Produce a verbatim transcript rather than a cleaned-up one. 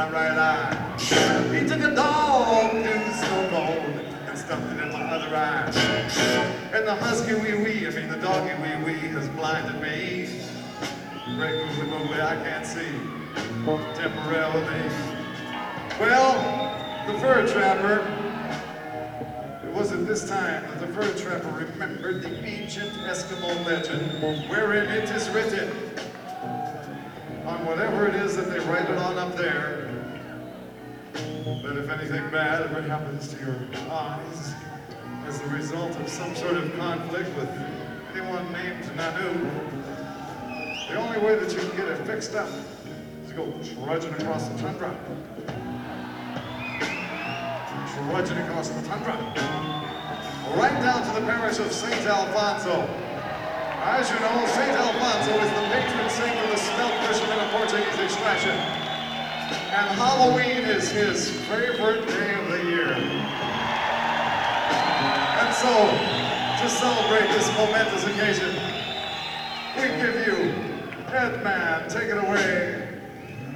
my right eye. He took a dog to snow cone and stuffed it in my other eye. And the husky wee wee, I mean the doggy wee wee, has blinded me. Great googly moogly, I can't see temporarily. Well, the fur trapper, it was at this time that the fur trapper remembered the ancient Eskimo legend wherein it is written on whatever it is that they write it on up there, that if anything bad ever happens to your eyes as a result of some sort of conflict with anyone named Nanu, the only way that you can get it fixed up is to go trudging across the tundra. Trudging across the tundra. Right down to the parish of Saint Alfonso. As you know, Saint Alfonso is the patron saint of the smelt fishermen of Portuguese extraction. And Halloween is his favorite day of the year. And so, to celebrate this momentous occasion, we give you Headman, take it away.